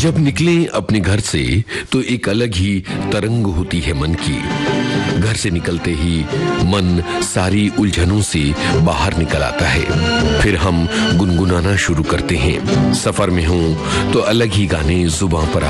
जब निकले अपने घर से तो एक अलग ही तरंग होती है मन की। घर से निकलते ही मन सारी उलझनों से बाहर निकल आता है। फिर हम गुनगुनाना शुरू करते हैं। सफर में हों तो अलग ही गाने जुबां पर